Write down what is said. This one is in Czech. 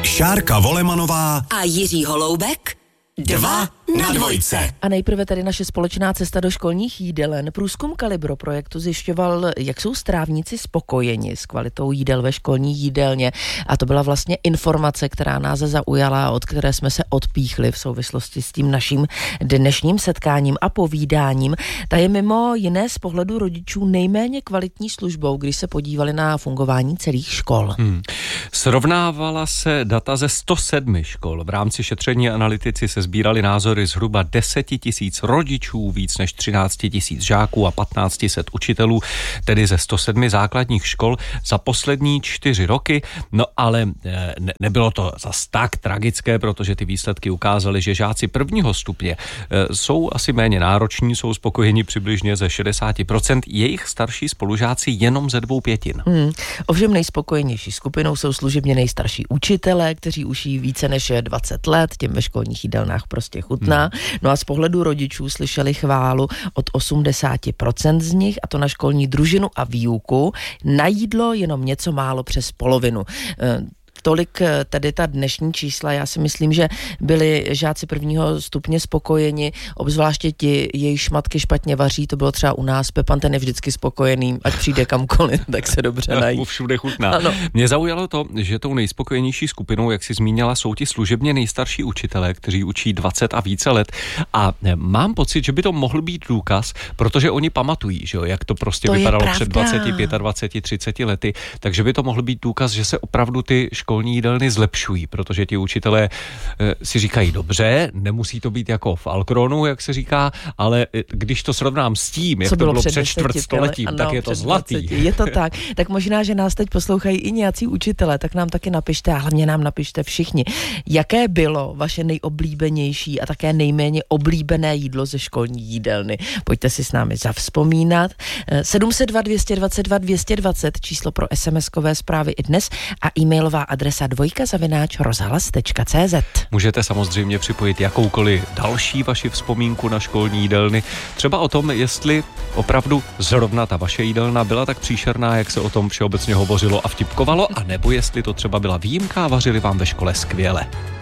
Šárka Volemanová a Jiří Holoubek 2 na dvojce. A nejprve tady naše společná cesta do školních jídelen. Průzkum Kalibro projektu zjišťoval, jak jsou strávníci spokojeni s kvalitou jídel ve školní jídelně. A to byla vlastně informace, která nás zaujala, od které jsme se odpíchli v souvislosti s tím naším dnešním setkáním a povídáním. Ta je mimo jiné z pohledu rodičů nejméně kvalitní službou, když se podívali na fungování celých škol. Srovnávala se data ze 107 škol. V rámci šetření analytici se sbírali názory zhruba 10 000 rodičů, víc než 13 000 žáků a 1500 učitelů, tedy ze 107 základních škol za poslední 4 roky. No ale nebylo to zas tak tragické, protože ty výsledky ukázaly, že žáci prvního stupně jsou asi méně nároční, jsou spokojeni přibližně ze 60%, jejich starší spolužáci jenom ze 2/5. Ovšem nejspokojenější skupinou jsou služebně nejstarší učitelé, kteří už jí více než 20 let, těm ve školních jídelnách prostě chutná. No a z pohledu rodičů slyšeli chválu od 80% z nich, a to na školní družinu a výuku, na jídlo jenom něco málo přes polovinu. Tolik tedy ta dnešní čísla. Já si myslím, že byli žáci prvního stupně spokojeni, obzvláště ti, jejichž matky špatně vaří, to bylo třeba u nás. Pepan, ten je vždycky spokojený, ať přijde kamkoliv, tak se dobře nají. Všude chutná. Ano. Mě zaujalo to, že tou nejspokojenější skupinou, jak si zmínila, jsou ti služebně nejstarší učitelé, kteří učí 20 a více let. A mám pocit, že by to mohl být důkaz, protože oni pamatují, že jo, jak to prostě vypadalo před 20, 25, 30 lety, takže by to mohl být důkaz, že se opravdu ty školní jídelny zlepšují, protože ti učitelé si říkají dobře, nemusí to být jako v Alkronu, jak se říká, ale když to srovnám s tím, jak to bylo před čtvrtstoletím, tak je to zlatý. 20, je to tak. Tak možná, že nás teď poslouchají i nějací učitelé, tak nám taky napište, a hlavně nám napište všichni, jaké bylo vaše nejoblíbenější a také nejméně oblíbené jídlo ze školní jídelny. Pojďte si s námi zavzpomínat. 702 222 220 číslo pro SMS-kové zprávy i dnes a e-mailová adresa dvojka@rozhlas.cz. Můžete samozřejmě připojit jakoukoliv další vaši vzpomínku na školní jídelny. Třeba o tom, jestli opravdu zrovna ta vaše jídelna byla tak příšerná, jak se o tom všeobecně hovořilo a vtipkovalo, anebo jestli to třeba byla výjimka a vařili vám ve škole skvěle.